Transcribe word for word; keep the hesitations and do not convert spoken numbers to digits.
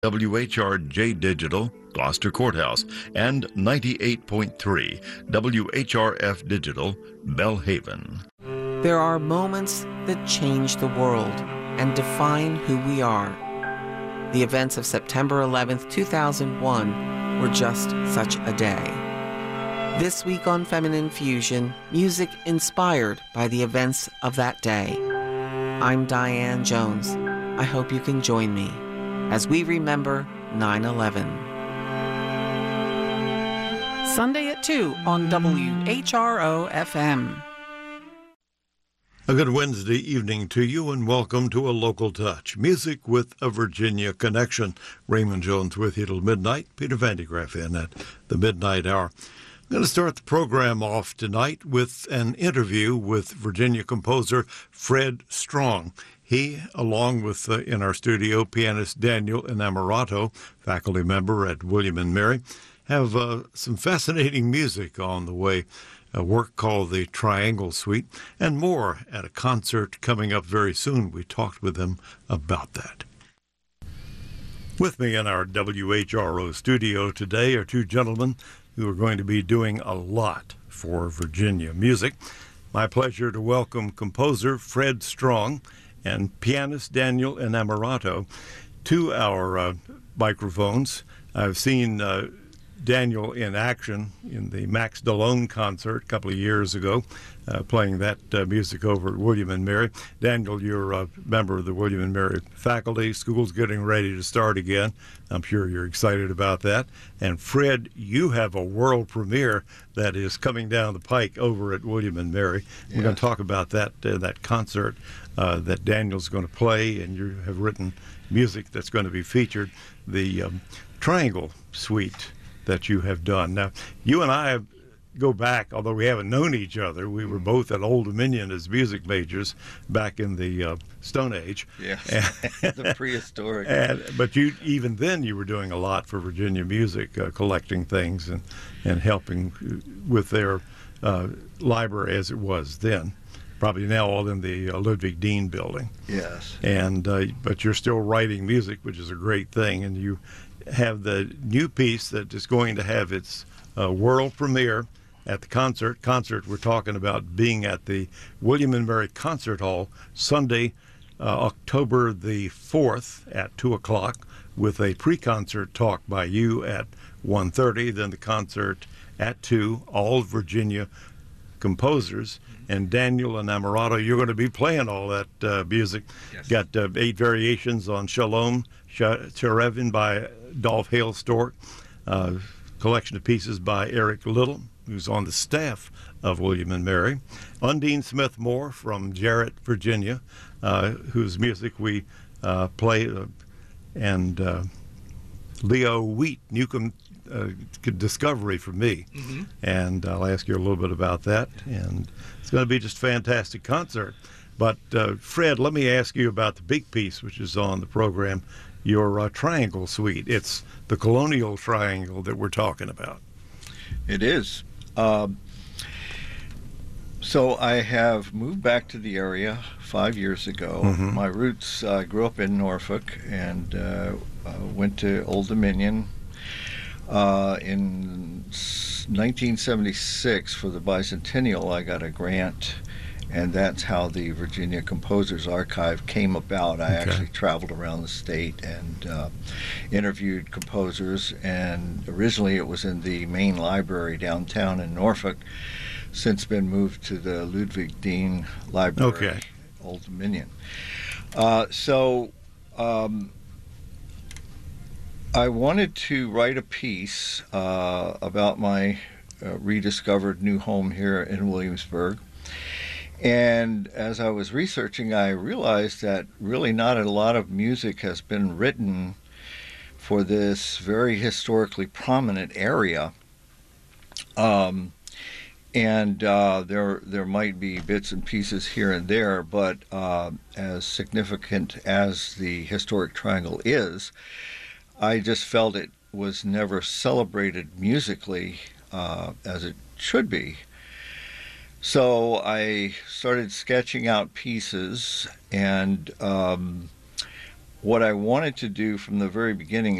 W H R J Digital, Gloucester Courthouse, and ninety-eight point three W H R F Digital, Belhaven. There are moments that change the world and define who we are. The events of September eleventh, two thousand one were just such a day. This week on Feminine Fusion, music inspired by the events of that day. I'm Diane Jones. I hope you can join me as we remember nine eleven. Sunday at two on W H R O F M. A good Wednesday evening to you, and welcome to A Local Touch, music with a Virginia connection. Raymond Jones with you till midnight. Peter Vandegraff in at the midnight hour. I'm going to start the program off tonight with an interview with Virginia composer Fred Strong. He, along with, uh, in our studio, pianist Daniel Innamorato, faculty member at William and Mary, have uh, some fascinating music on the way, a work called the Triangle Suite, and more at a concert coming up very soon. We talked with them about that. With me in our W H R O studio today are two gentlemen who are going to be doing a lot for Virginia music. My pleasure to welcome composer Fred Strong and pianist Daniel Innamorato to our uh, microphones. I've seen uh, Daniel in action in the Max Delone concert a couple of years ago, uh, playing that uh, music over at William and Mary. Daniel, you're a member of the William and Mary faculty. School's getting ready to start again. I'm sure you're excited about that. And Fred, you have a world premiere that is coming down the pike over at William and Mary. Yes. We're going to talk about that uh, that concert uh, that Daniel's going to play, and you have written music that's going to be featured, the um, Triangle Suite that you have done. Now, you and I go back, although we haven't known each other. We were both at Old Dominion as music majors back in the uh, Stone Age. Yes, the prehistoric. And, but you, even then, you were doing a lot for Virginia music, uh, collecting things and, and helping with their uh, library as it was then. Probably now all in the uh, Ludwig Dean building. Yes. And uh, but you're still writing music, which is a great thing, and you have the new piece that is going to have its uh, world premiere at the concert. Concert, we're talking about being at the William and Mary Concert Hall Sunday, uh, October the fourth at two o'clock, with a pre-concert talk by you at one thirty, then the concert at two, all Virginia composers, and Daniel Innamorato, you're going to be playing all that uh, music. Yes. Got uh, eight variations on Shalom Cherevin by Dolph Hailstork, uh, collection of pieces by Eric Little, who's on the staff of William and Mary, Undine Smith Moore from Jarrett, Virginia, uh, whose music we uh, play, uh, and uh, Leo Wheat, Newcomb uh, discovery for me, mm-hmm. and I'll ask you a little bit about that, and it's going to be just a fantastic concert. But uh, Fred, let me ask you about the big piece which is on the program, your uh, Triangle Suite. It's the colonial triangle that we're talking about. It is. Um, so I have moved back to the area five years ago. Mm-hmm. My roots, I uh, grew up in Norfolk and uh, uh, went to Old Dominion uh, in nineteen seventy-six for the bicentennial. I got a grant, and that's how the Virginia Composers Archive came about. I okay. actually traveled around the state and uh, interviewed composers, and originally it was in the main library downtown in Norfolk, since been moved to the Ludwig Dean Library, okay. Old Dominion. Uh, so um, I wanted to write a piece uh, about my uh, rediscovered new home here in Williamsburg. And as I was researching, I realized that really not a lot of music has been written for this very historically prominent area. Um, and uh, there there might be bits and pieces here and there, but uh, as significant as the historic triangle is, I just felt it was never celebrated musically uh, as it should be. So I started sketching out pieces, and um, what I wanted to do from the very beginning